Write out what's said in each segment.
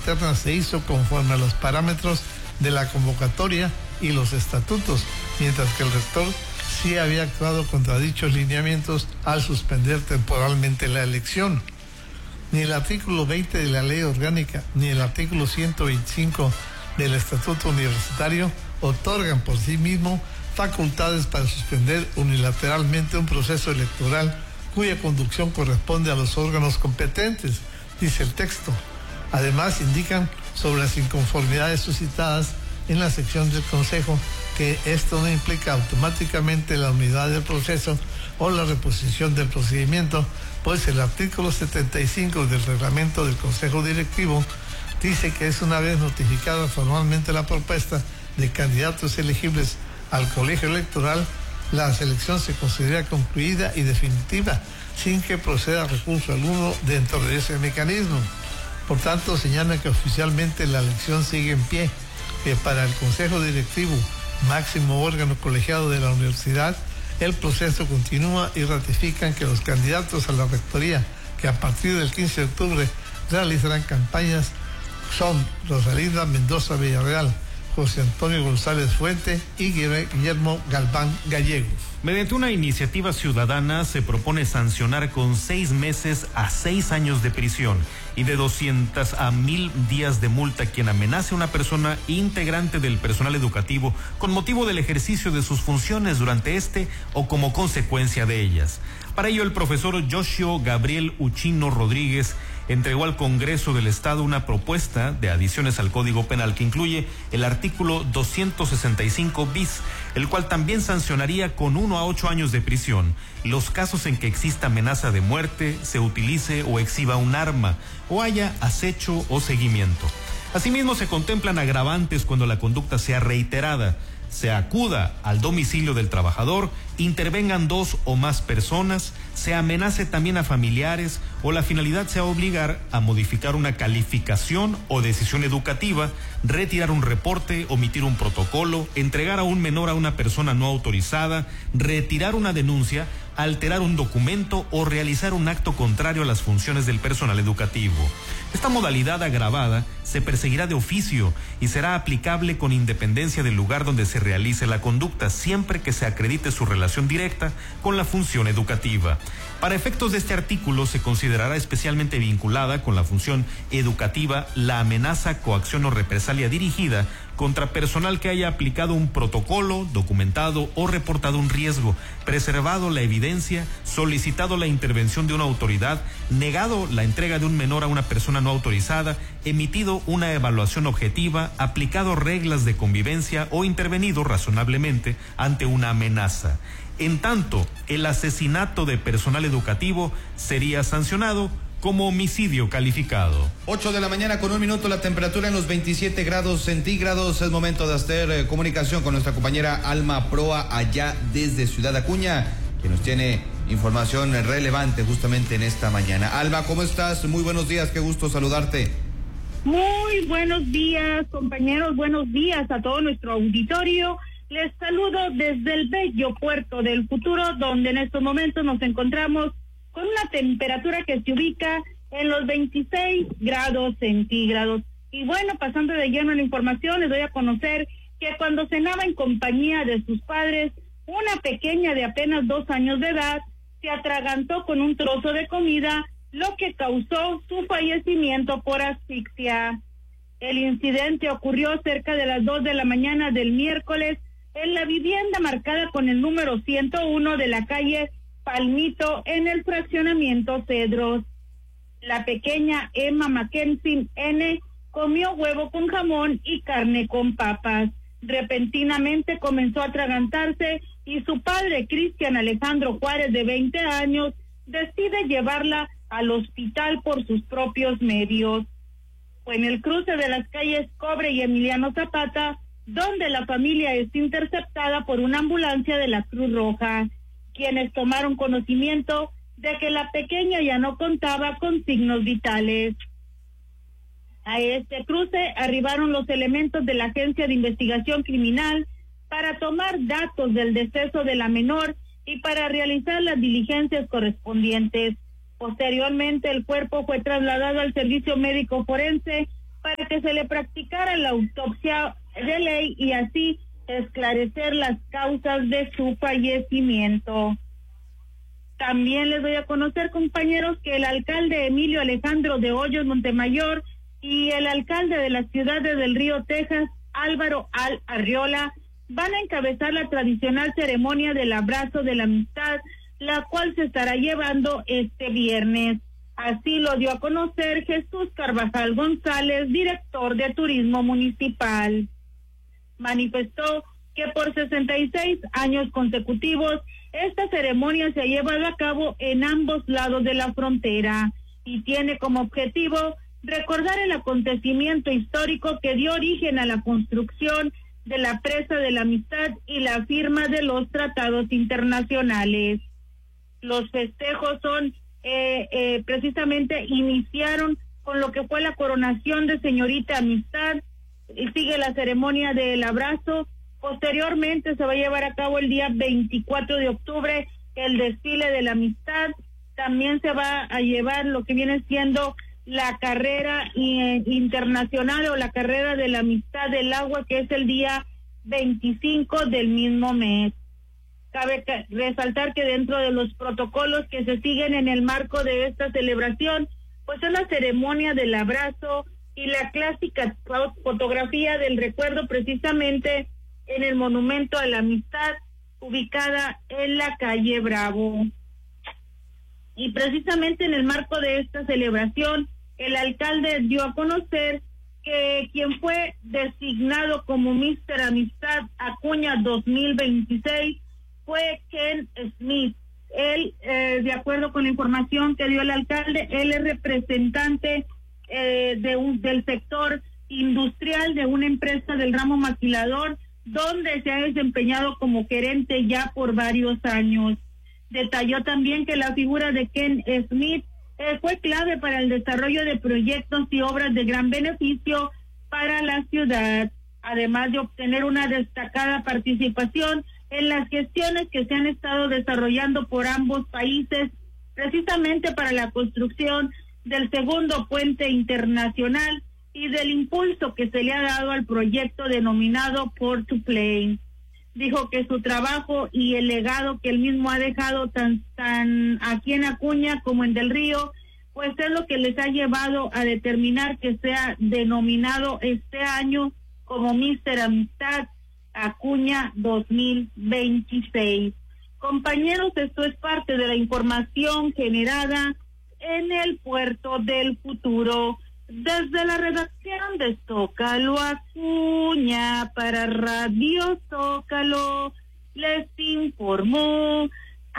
interna se hizo conforme a los parámetros de la convocatoria y los estatutos, mientras que el rector sí había actuado contra dichos lineamientos al suspender temporalmente la elección. Ni el artículo 20 de la ley orgánica ni el artículo 125 del estatuto universitario otorgan por sí mismo facultades para suspender unilateralmente un proceso electoral cuya conducción corresponde a los órganos competentes, dice el texto. Además, indican sobre las inconformidades suscitadas en la sección del Consejo que esto no implica automáticamente la unidad del proceso o la reposición del procedimiento, pues el artículo 75 del reglamento del Consejo Directivo dice que es una vez notificada formalmente la propuesta de candidatos elegibles al colegio electoral, la selección se considera concluida y definitiva, sin que proceda recurso alguno dentro de ese mecanismo. Por tanto, señala que oficialmente la elección sigue en pie, que para el Consejo Directivo, máximo órgano colegiado de la universidad, el proceso continúa y ratifican que los candidatos a la rectoría, que a partir del 15 de octubre realizarán campañas, son Rosalinda Mendoza Villarreal, José Antonio González Fuente y Guillermo Galván Gallegos. Mediante una iniciativa ciudadana se propone sancionar con 6 meses a 6 años de prisión y de 200 a 1000 días de multa a quien amenace a una persona integrante del personal educativo con motivo del ejercicio de sus funciones durante o como consecuencia de ellas. Para ello, el profesor Yoshio Gabriel Uchino Rodríguez entregó al Congreso del Estado una propuesta de adiciones al Código Penal que incluye el artículo 265 bis, el cual también sancionaría con 1 a 8 años de prisión los casos en que exista amenaza de muerte, se utilice o exhiba un arma o haya acecho o seguimiento. Asimismo, se contemplan agravantes cuando la conducta sea reiterada, se acuda al domicilio del trabajador, intervengan 2 o más personas, se amenace también a familiares o la finalidad sea obligar a modificar una calificación o decisión educativa, retirar un reporte, omitir un protocolo, entregar a un menor a una persona no autorizada, retirar una denuncia, alterar un documento o realizar un acto contrario a las funciones del personal educativo. Esta modalidad agravada se perseguirá de oficio y será aplicable con independencia del lugar donde se realice la conducta, siempre que se acredite su relación directa con la función educativa. Para efectos de este artículo se considerará especialmente vinculada con la función educativa la amenaza, coacción o represalia dirigida contra personal que haya aplicado un protocolo, documentado o reportado un riesgo, preservado la evidencia, solicitado la intervención de una autoridad, negado la entrega de un menor a una persona no autorizada, emitido una evaluación objetiva, aplicado reglas de convivencia o intervenido razonablemente ante una amenaza. En tanto, el asesinato de personal educativo sería sancionado como homicidio calificado. 8:01 a.m, la temperatura en los 27 grados centígrados. Es momento de hacer comunicación con nuestra compañera Alma Proa allá desde Ciudad Acuña, que nos tiene información relevante justamente en esta mañana. Alma, ¿cómo estás? Muy buenos días, qué gusto saludarte. Muy buenos días, compañeros, buenos días a todo nuestro auditorio. Les saludo desde el bello puerto del futuro, donde en estos momentos nos encontramos con una temperatura que se ubica en los 26 grados centígrados. Y bueno, pasando de lleno a la información, les doy a conocer que cuando cenaba en compañía de sus padres, una pequeña de apenas 2 años de edad se atragantó con un trozo de comida, lo que causó su fallecimiento por asfixia. El incidente ocurrió cerca de las 2 de la mañana del miércoles en la vivienda marcada con el número 101 de la calle Palmito en el fraccionamiento Cedros. La pequeña Emma Mackenzie N. comió huevo con jamón y carne con papas. Repentinamente comenzó a atragantarse y su padre, Cristian Alejandro Juárez, de 20 años, decide llevarla al hospital por sus propios medios. Fue en el cruce de las calles Cobre y Emiliano Zapata, donde la familia es interceptada por una ambulancia de la Cruz Roja, quienes tomaron conocimiento de que la pequeña ya no contaba con signos vitales. A este cruce arribaron los elementos de la Agencia de Investigación Criminal para tomar datos del deceso de la menor y para realizar las diligencias correspondientes. Posteriormente, el cuerpo fue trasladado al servicio médico forense para se le practicara la autopsia de ley y así esclarecer las causas de su fallecimiento. También les doy a conocer, compañeros, que el alcalde Emilio Alejandro de Hoyos Montemayor y el alcalde de la ciudad de Del Río, Texas, Álvaro Arriola, van a encabezar la tradicional ceremonia del abrazo de la amistad, la cual se estará llevando este viernes. Así lo dio a conocer Jesús Carvajal González, director de Turismo Municipal. Manifestó que por 66 años consecutivos esta ceremonia se ha llevado a cabo en ambos lados de la frontera y tiene como objetivo recordar el acontecimiento histórico que dio origen a la construcción de la presa de la amistad y la firma de los tratados internacionales. Los festejos precisamente iniciaron con lo que fue la coronación de señorita Amistad y sigue la ceremonia del abrazo. Posteriormente se va a llevar a cabo el día 24 de octubre el desfile de la amistad. También se va a llevar lo que viene siendo la carrera internacional o la carrera de la amistad del agua, que es el día 25 del mismo mes. Cabe resaltar que dentro de los protocolos que se siguen en el marco de esta celebración, pues es la ceremonia del abrazo y la clásica fotografía del recuerdo precisamente en el Monumento a la Amistad, ubicada en la calle Bravo. Y precisamente en el marco de esta celebración, el alcalde dio a conocer que quien fue designado como Mr. Amistad Acuña 2026 fue Ken Smith. Él, de acuerdo con la información que dio el alcalde, él es representante del sector industrial de una empresa del ramo maquilador, donde se ha desempeñado como gerente ya por varios años. Detalló también que la figura de Ken Smith fue clave para el desarrollo de proyectos y obras de gran beneficio para la ciudad, además de obtener una destacada participación en las gestiones que se han estado desarrollando por ambos países, precisamente para la construcción del segundo puente internacional y del impulso que se le ha dado al proyecto denominado Port to Play. Dijo que su trabajo y el legado que él mismo ha dejado tan aquí en Acuña como en Del Río, pues es lo que les ha llevado a determinar que sea denominado este año como Mr. Amistad Acuña 2026. Compañeros, esto es parte de la información generada en el Puerto del Futuro. Desde la redacción de Zócalo Acuña para Radio Zócalo, les informó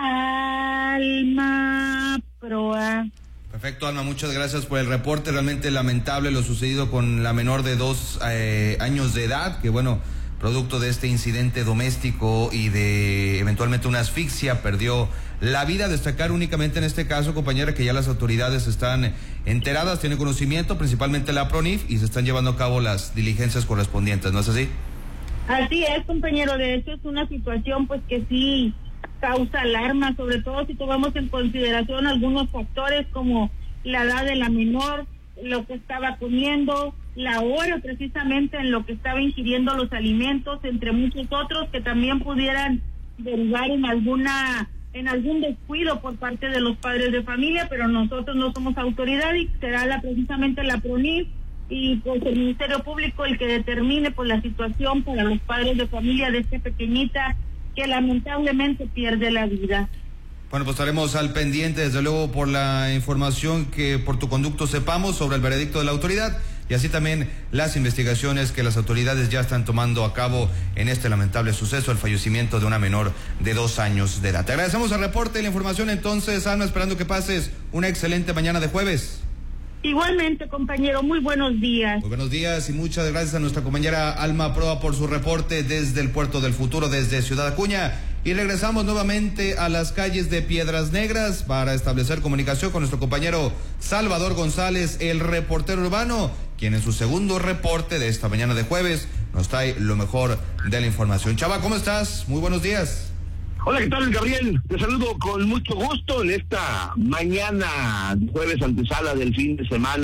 Alma Proa. Perfecto, Alma, muchas gracias por el reporte. Realmente lamentable lo sucedido con la menor de 2 años de edad, que bueno, producto de este incidente doméstico y de eventualmente una asfixia, perdió la vida. Destacar únicamente en este caso, compañera, que ya las autoridades están enteradas, tienen conocimiento, principalmente la PRONIF, y se están llevando a cabo las diligencias correspondientes, ¿no es así? Así es, compañero. De hecho, es una situación pues que sí causa alarma, sobre todo si tomamos en consideración algunos factores como la edad de la menor, lo que estaba comiendo, la hora precisamente en lo que estaba ingiriendo los alimentos, entre muchos otros que también pudieran derivar en algún descuido por parte de los padres de familia, pero nosotros no somos autoridad y será precisamente la PRONIF y pues el Ministerio Público el que determine pues la situación para los padres de familia de esta pequeñita que lamentablemente pierde la vida. Bueno, pues estaremos al pendiente, desde luego, por la información que por tu conducto sepamos sobre el veredicto de la autoridad y así también las investigaciones que las autoridades ya están tomando a cabo en este lamentable suceso, el fallecimiento de una menor de 2 años de edad. Te agradecemos el reporte y la información entonces, Alma, esperando que pases una excelente mañana de jueves. Igualmente, compañero, muy buenos días. Muy buenos días y muchas gracias a nuestra compañera Alma Proa por su reporte desde el Puerto del Futuro, desde Ciudad Acuña. Y regresamos nuevamente a las calles de Piedras Negras para establecer comunicación con nuestro compañero Salvador González, el reportero urbano, quien en su segundo reporte de esta mañana de jueves nos trae lo mejor de la información. Chava, ¿cómo estás? Muy buenos días. Hola, ¿qué tal, Gabriel? Te saludo con mucho gusto en esta mañana, jueves antesala del fin de semana.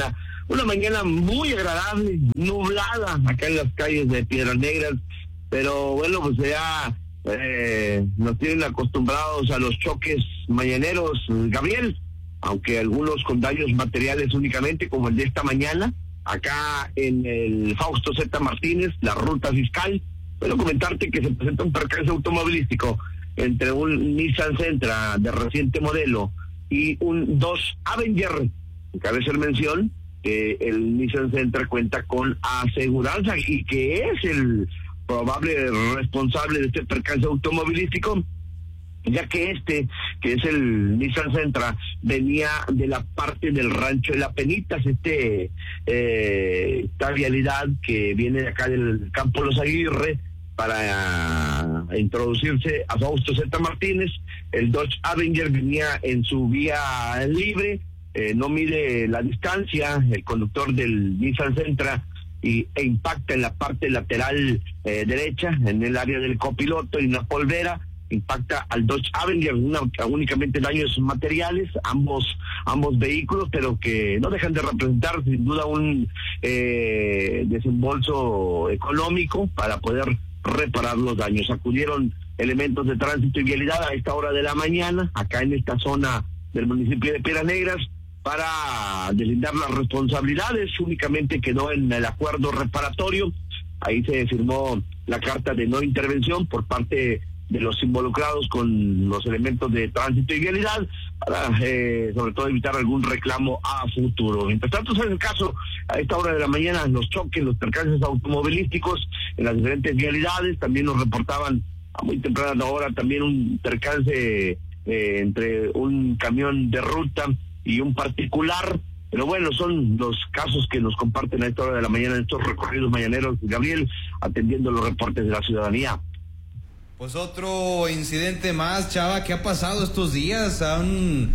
una mañana muy agradable, nublada acá en las calles de Piedras Negras, pero bueno, pues ya nos tienen acostumbrados a los choques mañaneros, Gabriel, aunque algunos con daños materiales únicamente, como el de esta mañana, acá en el Fausto Z. Martínez, la ruta fiscal. Pero comentarte que se presenta un percance automovilístico entre un Nissan Sentra de reciente modelo y un Dodge Avenger. Cabe hacer mención que el Nissan Sentra cuenta con aseguranza y que es el probable responsable de este percance automovilístico, ya que que es el Nissan Sentra, venía de la parte del rancho de La Penitas, esta vialidad que viene de acá del campo Los Aguirre, para introducirse a Fausto Z. Martínez. El Dodge Avenger venía en su vía libre, no mide la distancia, el conductor del Nissan Sentra, e impacta en la parte lateral derecha, en el área del copiloto, y una polvera, impacta al Dodge Avenger, únicamente daños materiales, ambos vehículos, pero que no dejan de representar sin duda un desembolso económico para poder reparar los daños. Acudieron elementos de tránsito y vialidad a esta hora de la mañana, acá en esta zona del municipio de Piedras Negras, para deslindar las responsabilidades. Únicamente quedó en el acuerdo reparatorio. Ahí se firmó la carta de no intervención por parte de los involucrados con los elementos de tránsito y vialidad, para sobre todo evitar algún reclamo a futuro. Mientras tanto, es el caso a esta hora de la mañana, los choques, los percances automovilísticos en las diferentes vialidades. También nos reportaban a muy temprana hora también un percance entre un camión de ruta y un particular. Pero bueno, son los casos que nos comparten a esta hora de la mañana en estos recorridos mañaneros, Gabriel, atendiendo los reportes de la ciudadanía. Pues otro incidente más, Chava. ¿Qué ha pasado estos días? Han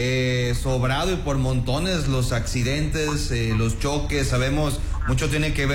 sobrado y por montones los accidentes, los choques. Sabemos, mucho tiene que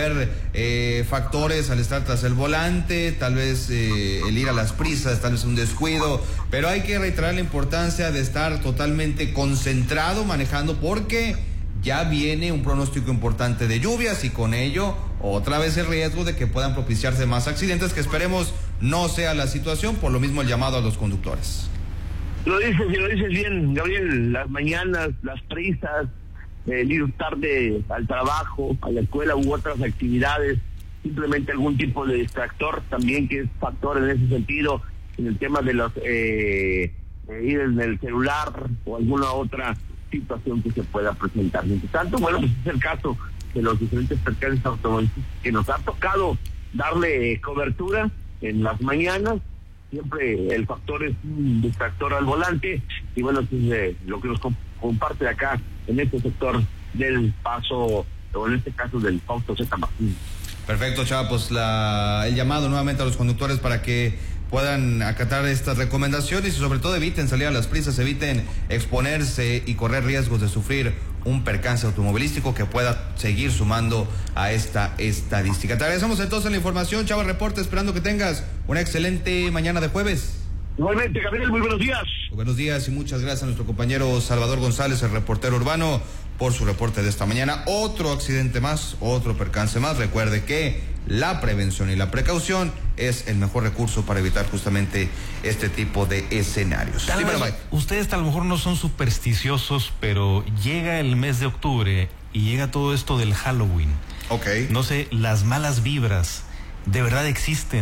ver factores al estar tras el volante, tal vez el ir a las prisas, tal vez un descuido, pero hay que reiterar la importancia de estar totalmente concentrado manejando, porque ya viene un pronóstico importante de lluvias y con ello otra vez el riesgo de que puedan propiciarse más accidentes, que esperemos no sea la situación. Por lo mismo, el llamado a los conductores. Lo dices bien, Gabriel. Las mañanas, las prisas, el ir tarde al trabajo, a la escuela u otras actividades, simplemente algún tipo de distractor también, que es factor en ese sentido, en el tema de los ir en el celular o alguna otra situación que se pueda presentar. Mientras tanto, bueno, pues es el caso de los diferentes percances automovilísticos que nos ha tocado darle cobertura en las mañanas. Siempre el factor es un distractor al volante, y bueno, es lo que nos comparte acá en este sector del Paso, o en este caso del Fausto Z. Martínez. Perfecto, Chava, pues el llamado nuevamente a los conductores para que puedan acatar estas recomendaciones y sobre todo eviten salir a las prisas, eviten exponerse y correr riesgos de sufrir un percance automovilístico que pueda seguir sumando a esta estadística. Te agradecemos entonces la información, Chava Reporte, esperando que tengas una excelente mañana de jueves. Igualmente, Gabriel, muy buenos días. Muy buenos días y muchas gracias a nuestro compañero Salvador González, el reportero urbano, por su reporte de esta mañana. Otro accidente más, otro percance más. Recuerde que la prevención y la precaución es el mejor recurso para evitar justamente este tipo de escenarios. Ustedes a lo mejor no son supersticiosos, pero llega el mes de octubre y llega todo esto del Halloween. Ok. No sé, las malas vibras de verdad existen.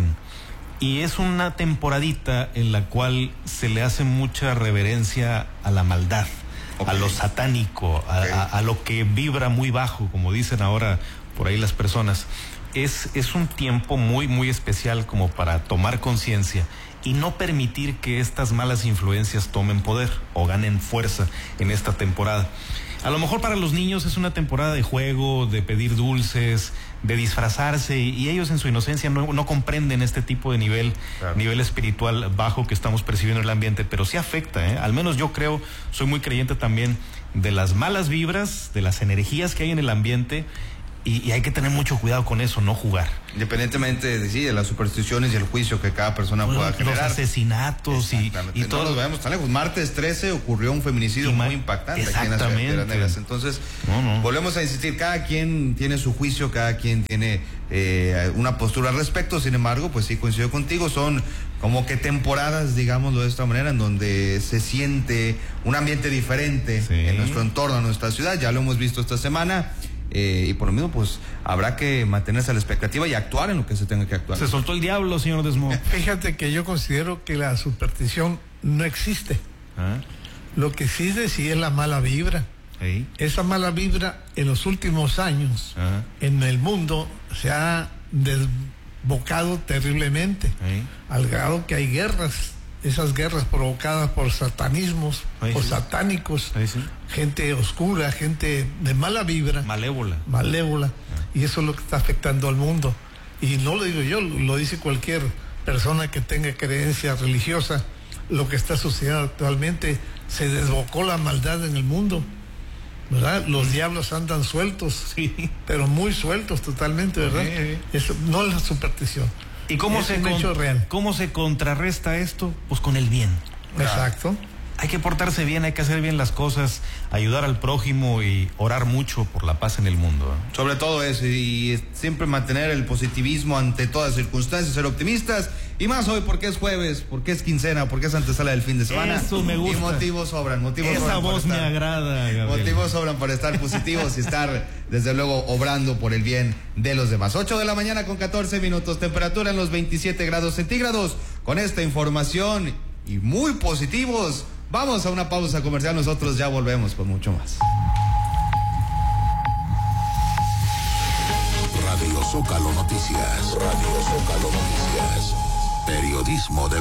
Y es una temporadita en la cual se le hace mucha reverencia a la maldad, a lo satánico, a lo que vibra muy bajo, como dicen ahora por ahí las personas. Es un tiempo muy, muy especial como para tomar conciencia y no permitir que estas malas influencias tomen poder o ganen fuerza en esta temporada. A lo mejor para los niños es una temporada de juego, de pedir dulces, de disfrazarse, y ellos en su inocencia no comprenden este tipo de nivel espiritual bajo que estamos percibiendo en el ambiente, pero sí afecta, al menos yo creo, soy muy creyente también de las malas vibras, de las energías que hay en el ambiente, y hay que tener mucho cuidado con eso, no jugar. Independientemente de las supersticiones y el juicio que cada persona pueda generar. Los asesinatos y todo. No nos vayamos tan lejos. Martes 13 ocurrió un feminicidio muy impactante aquí en la ciudad de Piedras Negras. Entonces, volvemos a insistir, cada quien tiene su juicio, cada quien tiene una postura al respecto. Sin embargo, pues sí, coincido contigo, son como que temporadas, digámoslo de esta manera, en donde se siente un ambiente diferente en nuestro entorno, en nuestra ciudad. Ya lo hemos visto esta semana. Y por lo mismo, pues habrá que mantenerse a la expectativa y actuar en lo que se tenga que actuar. Se soltó el diablo, señor Desmo. Fíjate que yo considero que la superstición no existe. Lo que existe sí es la mala vibra. Esa mala vibra en los últimos años en el mundo se ha desbocado terriblemente, al grado que hay guerras. Esas guerras provocadas por satanismos, por satánicos, gente oscura, gente de mala vibra, malévola, y eso es lo que está afectando al mundo. Y no lo digo yo, lo dice cualquier persona que tenga creencia religiosa. Lo que está sucediendo actualmente, se desbocó la maldad en el mundo, ¿verdad? Los diablos andan sueltos, pero muy sueltos totalmente, ¿verdad? Eso no es la superstición. ¿Y cómo se contrarresta esto? Pues con el bien. Exacto. Hay que portarse bien, hay que hacer bien las cosas, ayudar al prójimo y orar mucho por la paz en el mundo. Sobre todo eso, y siempre mantener el positivismo ante todas circunstancias, ser optimistas, y más hoy porque es jueves, porque es quincena, porque es antesala del fin de semana. Eso me gusta. Y motivos sobran. Esa voz me agrada, Gabriel. Motivos sobran para estar positivos y estar, desde luego, obrando por el bien de los demás. 8 de la mañana con 14 minutos, temperatura en los 27 grados centígrados. Con esta información y muy positivos, vamos a una pausa comercial, nosotros ya volvemos con mucho más. Radio Zócalo Noticias. Periodismo de